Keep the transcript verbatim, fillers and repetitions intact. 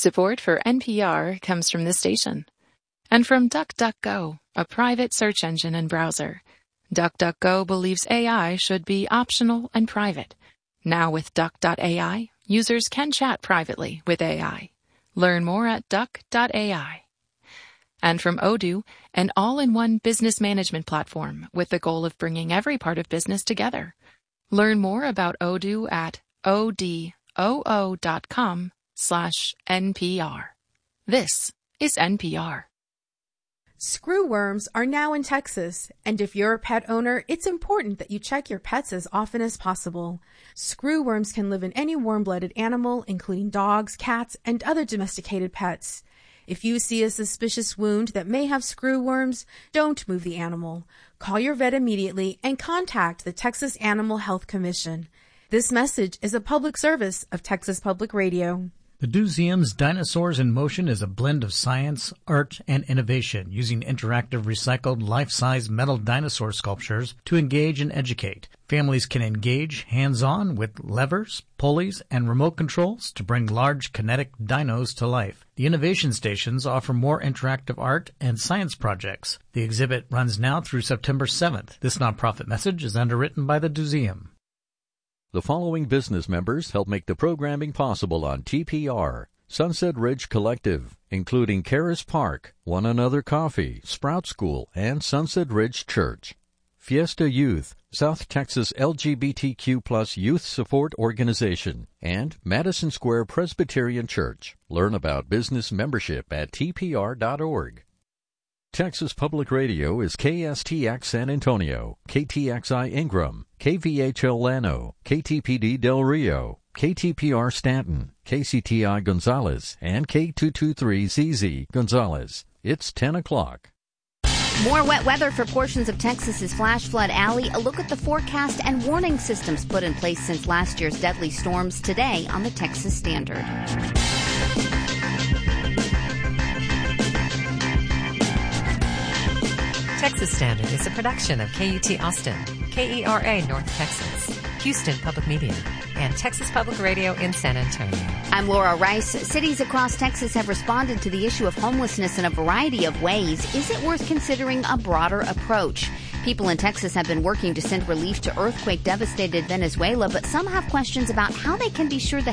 Support for N P R comes from this station. And from DuckDuckGo, a private search engine and browser. DuckDuckGo believes A I should be optional and private. Now with Duck dot A I, users can chat privately with A I. Learn more at Duck dot A I. And from Odoo, an all-in-one business management platform with the goal of bringing every part of business together. Learn more about Odoo at odoo dot com slash N P R. This is N P R. Screwworms are now in Texas, and if you're a pet owner, it's important that you check your pets as often as possible. Screwworms can live in any warm-blooded animal, including dogs, cats, and other domesticated pets. If you see a suspicious wound that may have screwworms, don't move the animal. Call your vet immediately and contact the Texas Animal Health Commission. This message is a public service of Texas Public Radio. The Museum's Dinosaurs in Motion is a blend of science, art, and innovation using interactive recycled life-size metal dinosaur sculptures to engage and educate. Families can engage hands-on with levers, pulleys, and remote controls to bring large kinetic dinos to life. The innovation stations offer more interactive art and science projects. The exhibit runs now through September seventh. This nonprofit message is underwritten by the Museum. The following business members help make the programming possible on T P R. Sunset Ridge Collective, including Caris Park, One Another Coffee, Sprout School, and Sunset Ridge Church. Fiesta Youth, South Texas L G B T Q plus Youth Support Organization, and Madison Square Presbyterian Church. Learn about business membership at T P R dot org. Texas Public Radio is K S T X San Antonio, K T X I Ingram, K V H L Llano, K T P D Del Rio, K T P R Stanton, K C T I Gonzales, and K two twenty-three Z Z Gonzales. It's ten o'clock. More wet weather for portions of Texas's flash flood alley. A look at the forecast and warning systems put in place since last year's deadly storms today on the Texas Standard. Texas Standard is a production of K U T Austin, K E R A North Texas, Houston Public Media, and Texas Public Radio in San Antonio. I'm Laura Rice. Cities across Texas have responded to the issue of homelessness in a variety of ways. Is it worth considering a broader approach? People in Texas have been working to send relief to earthquake-devastated Venezuela, but some have questions about how they can be sure the